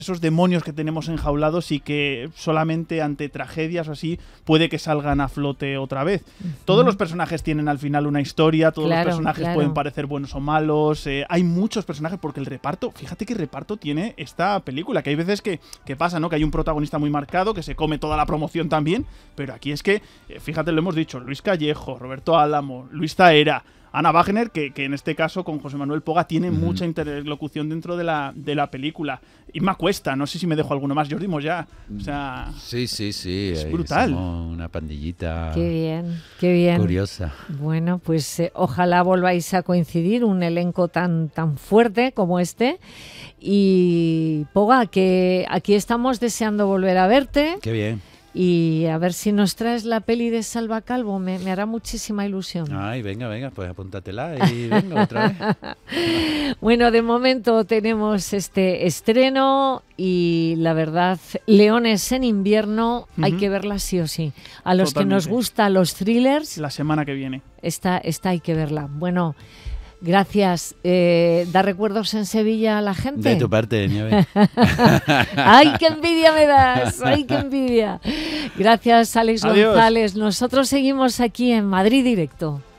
esos demonios que tenemos enjaulados y que solamente ante tragedias o así puede que salgan a flote otra vez. Todos los personajes tienen al final una historia, todos los personajes pueden parecer buenos o malos, hay muchos personajes porque el reparto, fíjate qué reparto tiene esta película, que hay veces que pasa, ¿no? Que hay un protagonista muy marcado que se come toda la promoción también, pero aquí es que, fíjate, lo hemos dicho, Luis Callejo, Roberto Álamo, Luis Zaera, Ana Wagner, que en este caso con José Manuel Poga tiene mucha interlocución dentro de la película. Inma Cuesta, no sé si me dejo alguno más, Jordi Moyà, o sea... Sí, es brutal. Una pandillita qué bien. Curiosa. Bueno, pues ojalá volváis a coincidir, un elenco tan fuerte como este. Y Poga, que aquí estamos deseando volver a verte. Qué bien. Y a ver si nos traes la peli de Salva Calvo, me hará muchísima ilusión. Ay, venga, pues apúntatela y venga otra vez. Bueno, de momento tenemos este estreno y la verdad, Leones en invierno, hay que verla sí o sí. A los que nos gustan los thrillers... La semana que viene. Esta hay que verla. Bueno... Gracias. ¿Da recuerdos en Sevilla a la gente? De tu parte, Nieve. ¡Ay, qué envidia me das! ¡Ay, qué envidia! Gracias, Alex Adiós. González. Nosotros seguimos aquí en Madrid Directo.